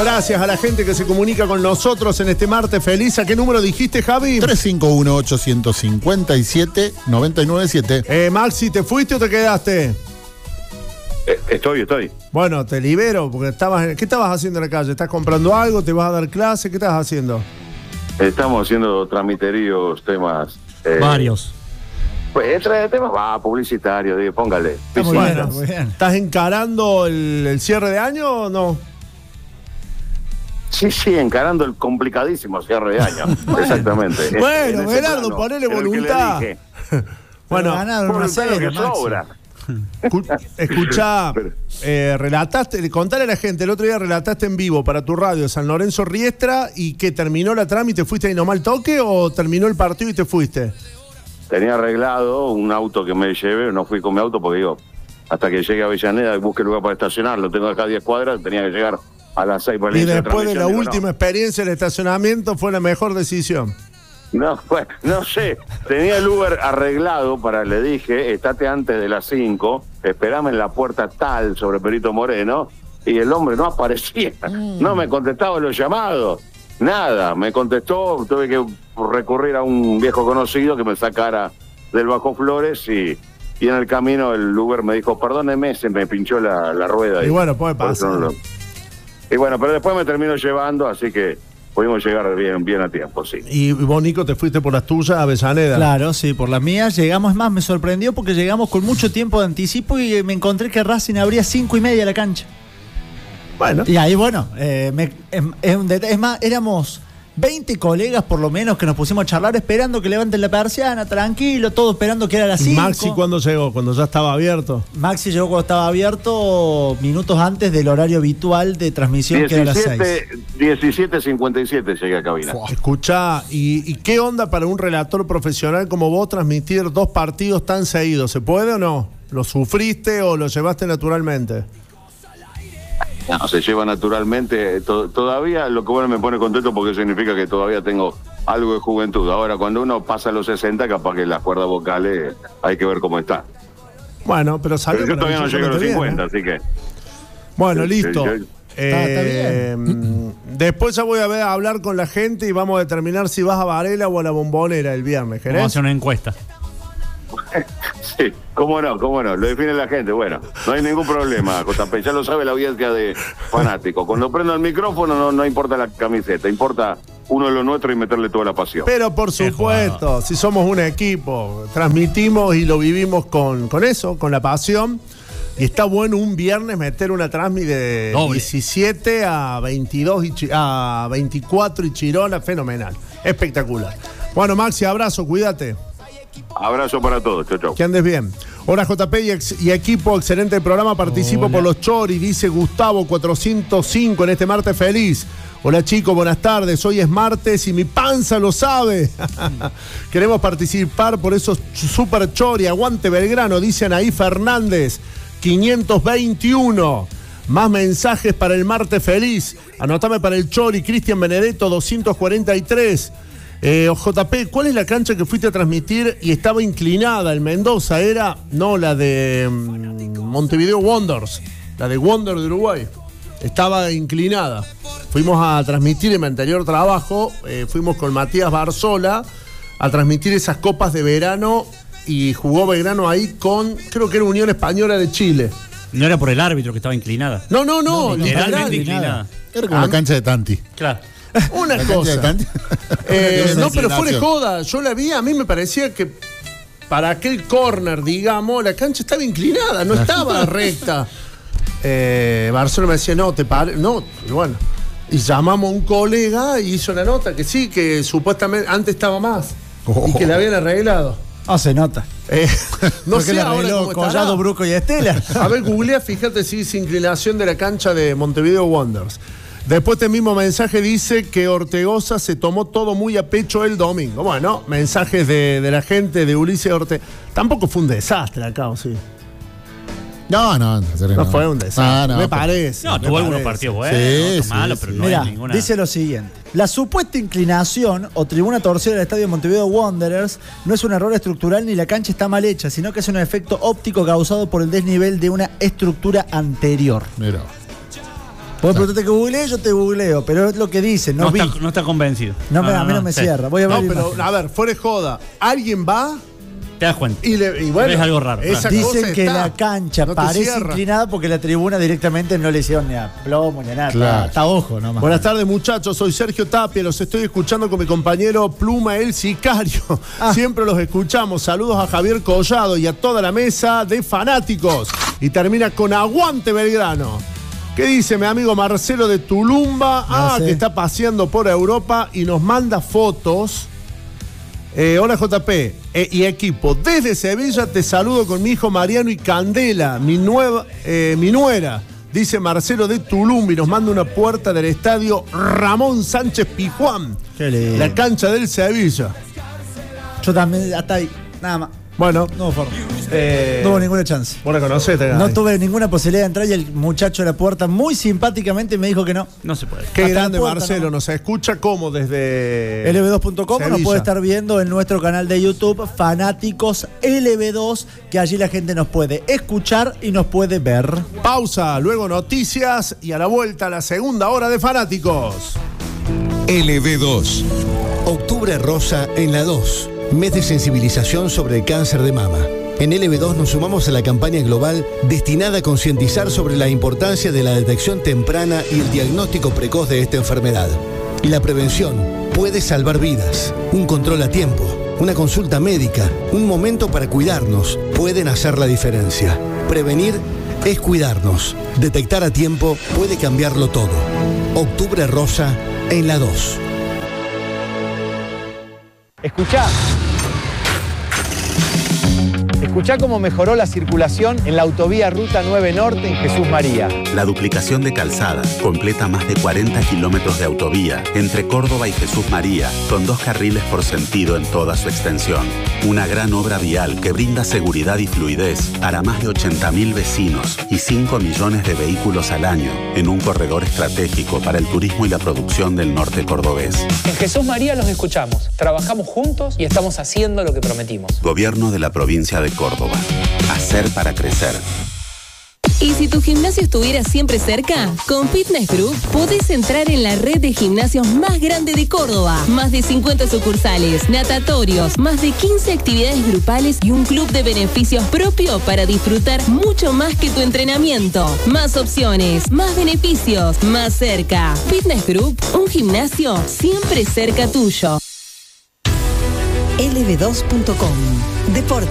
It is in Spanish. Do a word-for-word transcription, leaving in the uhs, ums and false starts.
gracias a la gente que se comunica con nosotros en este martes feliz. ¿A qué número dijiste, Javi? tres cinco uno, ocho cinco siete, nueve nueve siete. Eh, Maxi, ¿te fuiste o te quedaste? Eh, estoy, estoy. Bueno, te libero porque estabas. ¿Qué estabas haciendo en la calle? ¿Estás comprando algo? ¿Te vas a dar clase? ¿Qué estás haciendo? Estamos haciendo tramiteríos, temas. Eh, Varios. Pues entre temas va, publicitario, digo, póngale. Está muy Bueno, bien, muy bien. ¿estás encarando el, el cierre de año o no? Sí, sí, encarando el complicadísimo cierre de año. Exactamente. Bueno, En ese Gerardo, plano, ponele en el que le voluntad. dije, Bueno, ganaron por una el pelo serie, que Maxi. sobra. Escu- Escuchá, Pero- eh, relataste, contale a la gente, el otro día relataste en vivo para tu radio San Lorenzo Riestra y que terminó la trama y te fuiste ahí nomás al toque o terminó el partido y te fuiste. Tenía arreglado un auto que me lleve, no fui con mi auto porque digo, hasta que llegue a Avellaneda y busque lugar para estacionar, lo tengo acá a diez cuadras, tenía que llegar a las seis para el Y inicio de después de la transmisión, digo, última no. experiencia del estacionamiento fue la mejor decisión. No, pues, no sé, tenía el Uber arreglado para, le dije, estate antes de las cinco, esperame en la puerta tal sobre Perito Moreno, y el hombre no aparecía, no me contestaba los llamados, nada, me contestó, tuve que recurrir a un viejo conocido que me sacara del Bajo Flores y, y en el camino el Uber me dijo, perdóneme, se me pinchó la, la rueda. Y bueno, puede por eso pasar. no lo- Y bueno, pero después me terminó llevando, así que pudimos llegar bien, bien a tiempo, sí. Y vos, Nico, te fuiste por las tuyas a Avellaneda. Claro, sí, por las mías llegamos, es más, me sorprendió porque llegamos con mucho tiempo de anticipo y eh, me encontré que Racing abría cinco y media la cancha. Bueno, Y ahí, bueno, eh, me- es, es un detalle. Es más, éramos veinte colegas por lo menos que nos pusimos a charlar esperando que levanten la persiana, tranquilo, todo esperando que era las ¿y cinco. Maxi cuándo llegó? Cuando ya estaba abierto. Maxi llegó cuando estaba abierto minutos antes del horario habitual de transmisión, que era las seis. diecisiete cincuenta y siete llegué a cabina. Escuchá, ¿y, ¿y qué onda para un relator profesional como vos transmitir dos partidos tan seguidos? ¿Se puede o no? ¿Lo sufriste o lo llevaste naturalmente? No, se lleva naturalmente. To- todavía, lo que bueno me pone contento porque significa que todavía tengo algo de juventud. Ahora, cuando uno pasa a los sesenta, capaz que las cuerdas vocales hay que ver cómo está. Bueno, pero salió. Pero yo todavía no llego a los bien, cincuenta, ¿eh? así que... Bueno, Sí, listo. sí, sí. Está- está Eh, después ya voy a ver a hablar con la gente y vamos a determinar si vas a Varela o a la Bombonera el viernes, Vamos a ¿querés? hacer una encuesta. Sí, cómo no, cómo no, lo define la gente. Bueno, no hay ningún problema, J P, ya lo sabe la audiencia de fanáticos. Cuando prendo el micrófono no, no importa la camiseta, importa uno de los nuestros y meterle toda la pasión. Pero por Qué supuesto, si somos un equipo, transmitimos y lo vivimos con, con eso, con la pasión. Y está bueno un viernes meter una transmi de Doble. diecisiete a veintidós y Chi- a veinticuatro y Chirona, fenomenal, espectacular. Bueno, Maxi, abrazo, cuídate. Abrazo para todos, chau, chau. Que andes bien. Hola J P y, ex- y equipo, excelente programa. Participo Hola. por los Chori, dice Gustavo cuatrocientos cinco en este martes feliz. Hola chicos, buenas tardes. Hoy es martes y mi panza lo sabe. Queremos participar por esos super Chori. Aguante Belgrano, dice Anaí Fernández. quinientos veintiuno. Más mensajes para el martes feliz. Anotame para el Chori, Cristian Benedetto, doscientos cuarenta y tres. Eh, J P, ¿cuál es la cancha que fuiste a transmitir y estaba inclinada? El Mendoza era, no, la de mm, Montevideo Wanderers, la de Wander de Uruguay. Estaba inclinada. Fuimos a transmitir en mi anterior trabajo, eh, fuimos con Matías Barzola a transmitir esas copas de verano y jugó Belgrano ahí con, creo que era Unión Española de Chile. No era por el árbitro que estaba inclinada. No, no, no, Literalmente literal. inclinada. Era como la cancha de Tanti. Claro. Una La cancha de cosa. Tanti. Eh, Una no, pero fuera de inclinación. joda, yo la vi, a mí me parecía que para aquel corner, digamos, la cancha estaba inclinada, no estaba recta. Eh, Barcelona me decía, no, te pare, no, y bueno. Y llamamos a un colega y hizo la nota que sí, que supuestamente antes estaba más y que la habían arreglado. Ah, se nota. Eh, no Porque sé le ahora arregló cómo estará. Collado, Bruco y Estela. A ver, googlea, fíjate si dice inclinación de la cancha de Montevideo Wanderers. Después este mismo mensaje dice que Ortegoza se tomó todo muy a pecho el domingo. Bueno, mensajes de, de la gente de Ulises Ortega. Tampoco fue un desastre acá, ¿o sí? No, no, en serio, No fue un desastre, Ah, no, me pero- parece. No, me tuvo algunos parece. partidos buenos, Sí, otros sí, malos, sí. pero no Mira, hay ninguna. dice lo siguiente. La supuesta inclinación o tribuna torcida del estadio Montevideo Wanderers no es un error estructural ni la cancha está mal hecha, sino que es un efecto óptico causado por el desnivel de una estructura anterior. Mira. Vos preguntaste que googleé, yo te googleo, pero es lo que dice, no, No, vi. está, no está convencido. No, me- No, a mí no, no me sí. cierra. Voy a ver No, la pero imagen. a ver, fuera de joda. ¿Alguien va? Te das cuenta. Y, le, y bueno, Ves algo raro, esa claro. cosa Dicen que está. la cancha No te parece cierra. inclinada porque la tribuna directamente no le hicieron ni a plomo ni a nada. Claro. Está, está ojo nomás. Buenas tardes, muchachos. Soy Sergio Tapia. Los estoy escuchando con mi compañero Pluma el Sicario. Ah. Siempre los escuchamos. Saludos a Javier Collado y a toda la mesa de fanáticos. Y termina con Aguante Belgrano. ¿Qué dice mi amigo Marcelo de Tulumba? Ah, Marce. que está paseando por Europa y nos manda fotos. Eh, hola J P eh, y equipo. Desde Sevilla te saludo con mi hijo Mariano y Candela, mi, nueva, eh, mi nuera. Dice Marcelo de Tulum y nos manda una puerta del estadio Ramón Sánchez Pizjuán. Qué lindo. La cancha del Sevilla. Yo también, hasta ahí, nada más. Bueno, No hubo forma. eh, No hubo ninguna chance. vos la conocés, te No tuve ninguna posibilidad de entrar y el muchacho de la puerta muy simpáticamente me dijo que no. No se puede. Qué hasta la grande puerta, Marcelo, ¿no? nos escucha como desde L B dos punto com nos Sevilla. puede estar viendo en nuestro canal de YouTube Fanáticos L B dos, que allí la gente nos puede escuchar y nos puede ver. Pausa, luego noticias y a la vuelta la segunda hora de Fanáticos. L B dos. Octubre Rosa en la dos. Mes de sensibilización sobre el cáncer de mama. En L B dos nos sumamos a la campaña global destinada a concientizar sobre la importancia de la detección temprana y el diagnóstico precoz de esta enfermedad. Y la prevención puede salvar vidas. Un control a tiempo, una consulta médica, un momento para cuidarnos pueden hacer la diferencia. Prevenir es cuidarnos. Detectar a tiempo puede cambiarlo todo. Octubre Rosa en la dos. Escuchá. Escuchá cómo mejoró la circulación en la autovía Ruta nueve Norte en Jesús María. La duplicación de calzada completa más de cuarenta kilómetros de autovía entre Córdoba y Jesús María, con dos carriles por sentido en toda su extensión. Una gran obra vial que brinda seguridad y fluidez para más de ochenta mil vecinos y cinco millones de vehículos al año en un corredor estratégico para el turismo y la producción del norte cordobés. En Jesús María los escuchamos, trabajamos juntos y estamos haciendo lo que prometimos. Gobierno de la provincia de Córdoba. Hacer para crecer. ¿Y si tu gimnasio estuviera siempre cerca? Con Fitness Group podés entrar en la red de gimnasios más grande de Córdoba. Más de cincuenta sucursales, natatorios, más de quince actividades grupales y un club de beneficios propio para disfrutar mucho más que tu entrenamiento. Más opciones, más beneficios, más cerca. Fitness Group, un gimnasio siempre cerca tuyo. L B dos punto com. Deporte.